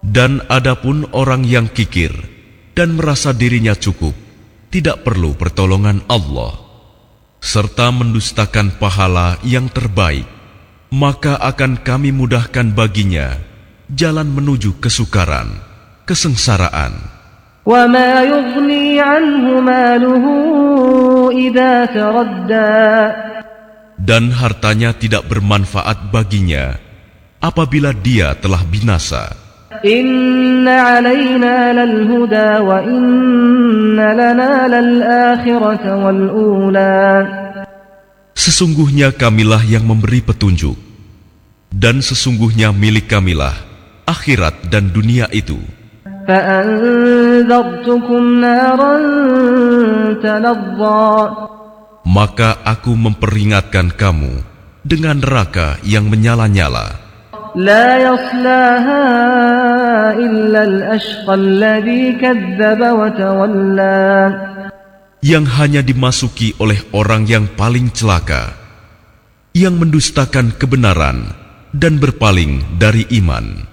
Dan adapun orang yang kikir dan merasa dirinya cukup, tidak perlu pertolongan Allah, serta mendustakan pahala yang terbaik, maka akan kami mudahkan baginya jalan menuju kesukaran, kesengsaraan. وَمَا يُغْنِي عَنْهُ مَالُهُ إِذَا تَرَدَّى Dan hartanya tidak bermanfaat baginya apabila dia telah binasa. إِنَّ عَلَيْنَا لَلْهُدَى وَإِنَّ لَنَا لَلْآخِرَةَ وَالْأُولَى Sesungguhnya kamilah yang memberi petunjuk, dan sesungguhnya milik kamilah akhirat dan dunia itu. فَأَنذَرْتُكُمْ نَارًا تَلَظَّى Maka aku memperingatkan kamu dengan neraka yang menyala-nyala. لَا يَصْلَاهَا إِلَّا الْأَشْقَى الَّذِي كَذَّبَ وَتَوَلَّى Yang hanya dimasuki oleh orang yang paling celaka, yang mendustakan kebenaran dan berpaling dari iman.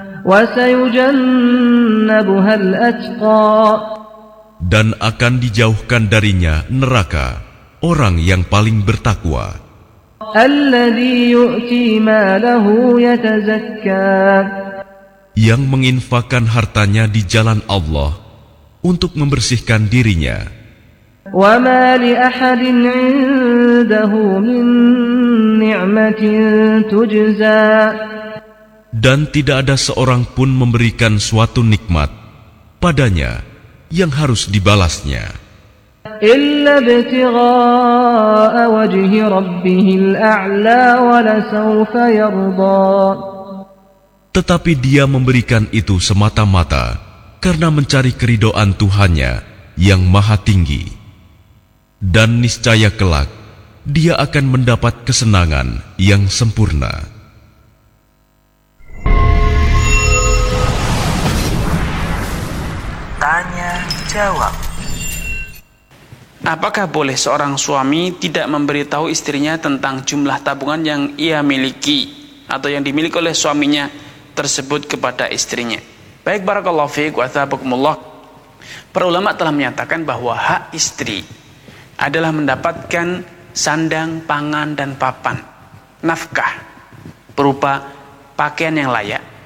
وَسَيُجَنَّبُهَا الْأَتْقَى Dan akan dijauhkan darinya neraka orang yang paling bertakwa, الَّذِي يُؤْتِي مَالَهُ يَتَزَكَّى yang menginfakkan hartanya di jalan Allah untuk membersihkan dirinya. وَمَا لِأَحَدٍ عِندَهُ مِن نِّعْمَةٍ تُجْزَى Dan tidak ada seorang pun memberikan suatu nikmat padanya yang harus dibalasnya, إِلَّا ابْتِغَاءَ وَجْهِ رَبِّهِ الْأَعْلَى وَلَسَوْفَ يَرْضَى tetapi dia memberikan itu semata-mata karena mencari keridhaan Tuhannya yang maha tinggi. Dan niscaya kelak dia akan mendapat kesenangan yang sempurna. Tanya jawab. Apakah boleh seorang suami tidak memberitahu istrinya tentang jumlah tabungan yang ia miliki atau yang dimiliki oleh suaminya tersebut kepada istrinya? Baik, barakallahu fiik wa athabakumullah. Para ulama telah menyatakan bahwa hak istri adalah mendapatkan sandang, pangan, dan papan, nafkah berupa pakaian yang layak,